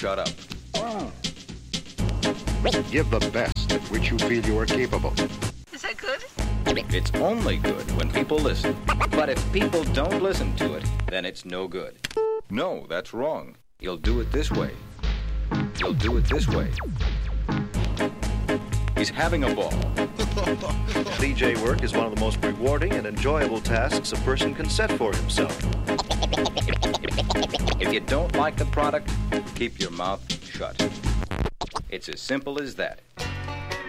shut up. Give the best at which you feel you are capable. Is that good? It's only good when people listen. But if people don't listen to it, then it's no good. No, that's wrong. You'll do it this way. You'll do it this way. He's having a ball. DJ work is one of the most rewarding and enjoyable tasks a person can set for himself. If you don't like the product, keep your mouth shut. It's as simple as that.